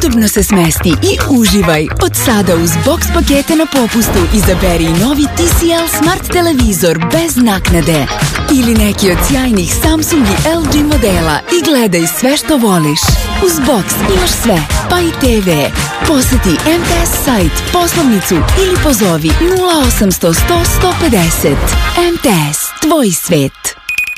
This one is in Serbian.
Udobno se smesti i uživaj. Od sada uz box pakete na popustu izaberi novi TCL Smart televizor bez naknade. Ili neki od sjajnih Samsung i LG modela i gledaj sve što voliš. Uz box imaš sve, pa i TV. Poseti MTS sajt, poslovnicu ili pozovi 0800 100 150. MTS, tvoj svet.